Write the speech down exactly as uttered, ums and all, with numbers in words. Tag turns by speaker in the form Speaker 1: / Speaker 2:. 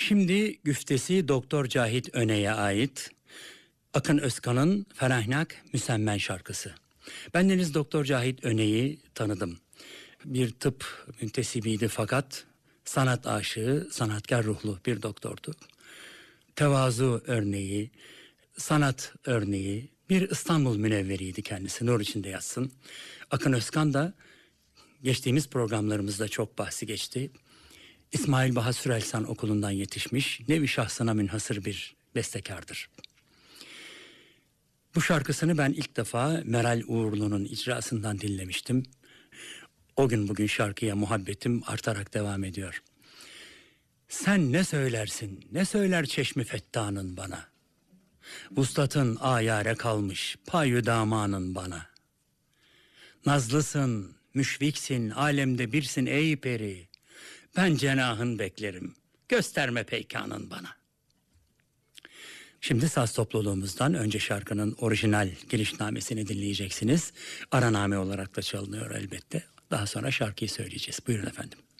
Speaker 1: Şimdi güftesi Doktor Cahit Öne'ye ait Akın Özkan'ın Ferahnak Müsemmen şarkısı. Bendeniz Doktor Cahit Öne'yi tanıdım. Bir tıp müntesibiydi fakat sanat aşığı, sanatkar ruhlu bir doktordu. Tevazu örneği, sanat örneği, bir İstanbul münevveriydi kendisi, nur içinde yatsın. Akın Özkan da geçtiğimiz programlarımızda çok bahsi geçti. İsmail Baha Sürelsan Okulu'ndan yetişmiş, nevi şahsına münhasır bir bestekardır. Bu şarkısını ben ilk defa Meral Uğurlu'nun icrasından dinlemiştim. O gün bugün şarkıya muhabbetim artarak devam ediyor. Sen ne söylersin, ne söyler Çeşmi Fettah'ın bana? Vuslatın ayare kalmış, payü damanın bana. Nazlısın, müşfiksin, alemde birsin ey peri. Ben cenahın beklerim, gösterme peykanın bana. Şimdi saz topluluğumuzdan önce şarkının orijinal girişnamesini dinleyeceksiniz. Araname olarak da çalınıyor elbette. Daha sonra şarkıyı söyleyeceğiz. Buyurun efendim.